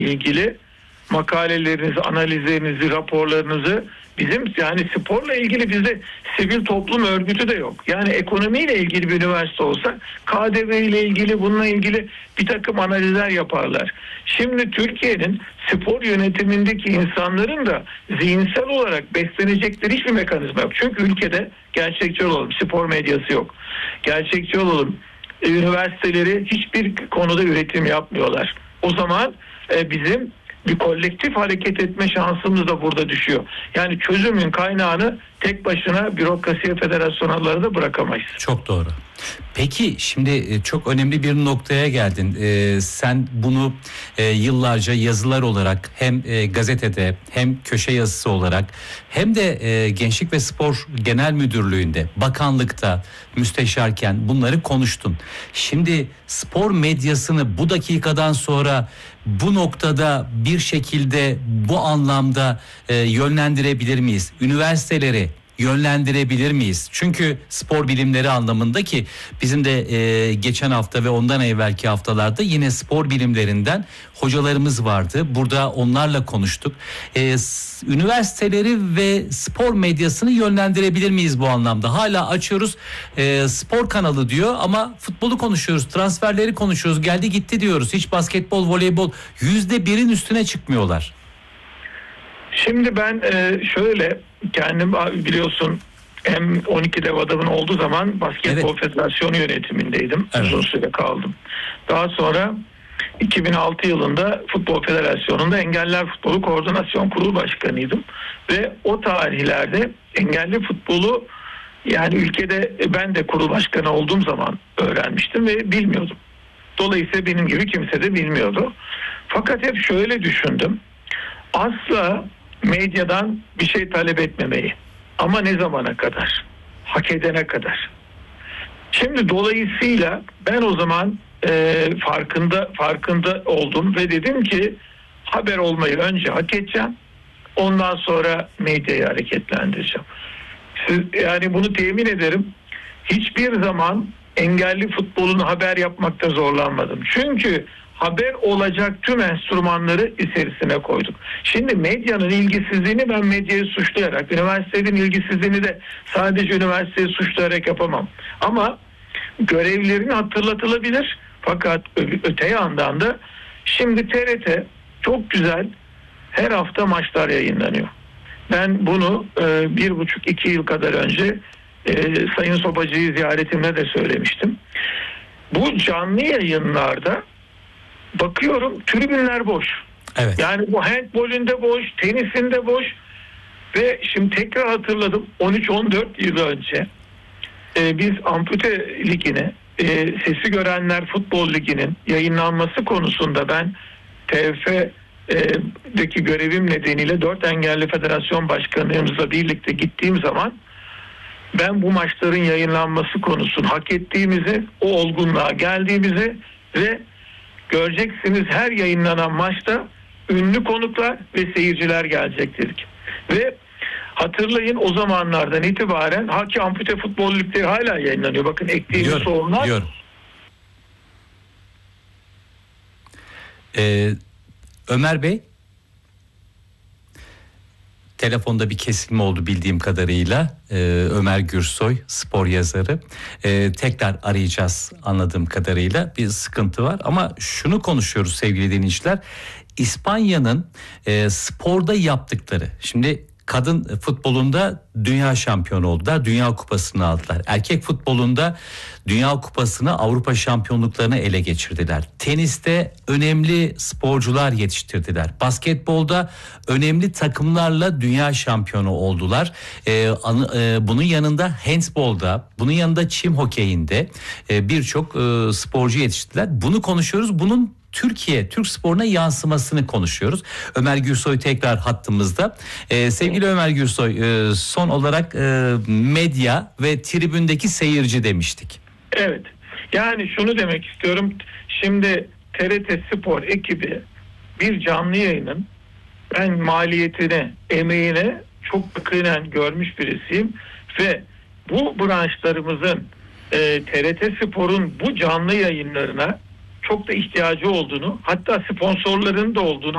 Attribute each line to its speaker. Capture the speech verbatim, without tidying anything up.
Speaker 1: ilgili makalelerinizi, analizlerinizi, raporlarınızı bizim yani sporla ilgili bizde sivil toplum örgütü de yok. Yani ekonomiyle ilgili bir üniversite olsa K D V ile ilgili bununla ilgili bir takım analizler yaparlar. Şimdi Türkiye'nin spor yönetimindeki insanların da zihinsel olarak beslenecekleri hiçbir mekanizma yok. Çünkü ülkede gerçekçi olalım, spor medyası yok. Gerçekçi olalım, üniversiteleri hiçbir konuda üretim yapmıyorlar. O zaman e, bizim bir kolektif hareket etme şansımız da burada düşüyor. Yani çözümün kaynağını tek başına bürokrasiye, federasyonlara da bırakamayız.
Speaker 2: Çok doğru. Peki şimdi çok önemli bir noktaya geldin. Ee, sen bunu e, yıllarca yazılar olarak hem e, gazetede hem köşe yazısı olarak hem de e, Gençlik ve Spor Genel Müdürlüğü'nde, bakanlıkta müsteşarken bunları konuştun. Şimdi spor medyasını bu dakikadan sonra bu noktada bir şekilde bu anlamda e, yönlendirebilir miyiz? Üniversiteleri yönlendirebilir miyiz? Çünkü spor bilimleri anlamında ki bizim de e, geçen hafta ve ondan evvelki haftalarda yine spor bilimlerinden hocalarımız vardı. Burada onlarla konuştuk. E, s- üniversiteleri ve spor medyasını yönlendirebilir miyiz bu anlamda? Hala açıyoruz e, spor kanalı diyor ama futbolu konuşuyoruz, transferleri konuşuyoruz, geldi gitti diyoruz. Hiç basketbol, voleybol yüzde birin üstüne çıkmıyorlar.
Speaker 1: Şimdi ben e, şöyle kendim biliyorsun M on iki dev adamın olduğu zaman Basketbol
Speaker 2: Evet.
Speaker 1: Federasyonu yönetimindeydim.
Speaker 2: Evet.
Speaker 1: Uzun süre kaldım. Daha sonra iki bin altı yılında Futbol Federasyonu'nda Engeller Futbolu Koordinasyon Kurulu Başkanıydım. Ve o tarihlerde engelli futbolu yani ülkede ben de kurul başkanı olduğum zaman öğrenmiştim ve bilmiyordum. Dolayısıyla benim gibi kimse de bilmiyordu. Fakat hep şöyle düşündüm. Asla medyadan bir şey talep etmemeyi. Ama ne zamana kadar? Hak edene kadar. Şimdi dolayısıyla ben o zaman e, farkında farkında oldum ve dedim ki haber olmayı önce hak edeceğim. Ondan sonra medyayı hareketlendireceğim. Siz, yani bunu temin ederim. Hiçbir zaman engelli futbolunu haber yapmakta zorlanmadım. Çünkü haber olacak tüm enstrümanları içerisine koyduk. Şimdi medyanın ilgisizliğini ben medyayı suçlayarak, üniversitenin ilgisizliğini de sadece üniversiteyi suçlayarak yapamam. Ama görevlerini hatırlatılabilir. Fakat öte yandan da şimdi T R T çok güzel her hafta maçlar yayınlanıyor. Ben bunu e, bir buçuk iki yıl kadar önce e, Sayın Sobacı'yı ziyaretimde de söylemiştim. Bu canlı yayınlarda bakıyorum tribünler boş.
Speaker 2: Evet.
Speaker 1: Yani bu handbolünde boş, tenisinde boş ve şimdi tekrar hatırladım on üç on dört yıl önce e, biz Ampute Ligi'ne e, Sesi Görenler Futbol Ligi'nin yayınlanması konusunda ben T F F'deki görevim nedeniyle dört engelli federasyon başkanımızla birlikte gittiğim zaman ben bu maçların yayınlanması konusunu hak ettiğimizi, o olgunluğa geldiğimizi ve göreceksiniz her yayınlanan maçta ünlü konuklar ve seyirciler gelecek dedik. Ve hatırlayın o zamanlardan itibaren Haki Ampute Futbol Ligleri hala yayınlanıyor. Bakın ektiğimiz sorunlar.
Speaker 2: Biliyorum. Ee, Ömer Bey, telefonda bir kesilme oldu bildiğim kadarıyla. Ee, Ömer Gürsoy, spor yazarı. Ee, tekrar arayacağız anladığım kadarıyla. Bir sıkıntı var ama şunu konuşuyoruz sevgili dinleyiciler. İspanya'nın e, sporda yaptıkları. Şimdi kadın futbolunda dünya şampiyonu oldular. Dünya kupasını aldılar. Erkek futbolunda dünya kupasını, Avrupa şampiyonluklarını ele geçirdiler. Teniste önemli sporcular yetiştirdiler. Basketbolda önemli takımlarla dünya şampiyonu oldular. Ee, an, e, bunun yanında handbolda, bunun yanında çim hokeyinde e, birçok e, sporcu yetiştirdiler. Bunu konuşuyoruz. Bunun Türkiye, Türk sporuna yansımasını konuşuyoruz. Ömer Gürsoy tekrar hattımızda. Ee, sevgili Ömer Gürsoy, e, son olarak e, medya ve tribündeki seyirci demiştik.
Speaker 1: Evet. Yani şunu demek istiyorum. Şimdi T R T Spor ekibi bir canlı yayının ben maliyetine, emeğine çok yakinen görmüş birisiyim ve bu branşlarımızın e, T R T Spor'un bu canlı yayınlarına çok da ihtiyacı olduğunu, hatta sponsorların da olduğunu